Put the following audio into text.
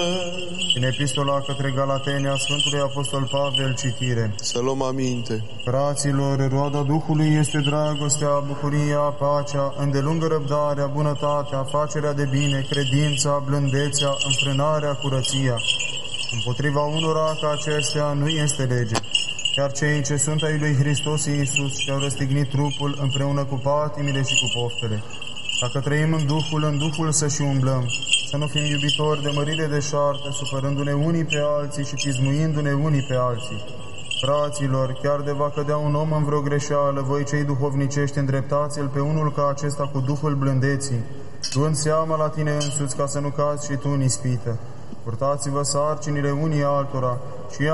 În epistola către Galateni a Sfântului Apostol Pavel, citire. Să luăm aminte. Fraților, roada Duhului este dragostea, bucuria, pacea, îndelungă răbdarea, bunătatea, facerea de bine, credința, blândețea, înfrânarea, curăția. Împotriva unora ca acestea nu este lege. Chiar cei ce sunt ai lui Hristos Iisus și-au răstignit trupul împreună cu patimile și cu poftele. Dacă trăim în Duhul să și umblăm, să nu fim iubitori de mărire deșartă, supărându-ne unii pe alții și pismuindu-ne unii pe alții. Fraților, chiar de va cădea un om în vreo greșeală, voi cei duhovnicești îndreptați-l pe unul ca acesta cu Duhul blândeții, luând seama la tine însuți ca să nu cazi și tu în ispită. Purtați-vă sarcinile unii altora și